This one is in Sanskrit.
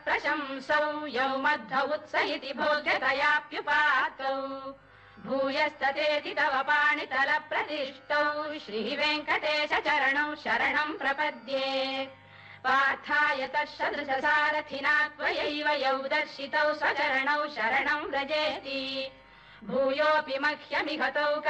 प्रशंसौ यौ मध्व उत्स इति भोग्यतयाप्युपातौ भूयस्ततेति तव पाणितल प्रतिष्ठौ श्रीवेङ्कटेश चरणौ शरणम् प्रपद्ये पार्थाय तत्सदृशसारथिना त्वयैव यौ दर्शितौ स्वचरणौ शरणम् व्रजेति भूयोऽपि मह्यमिहतौ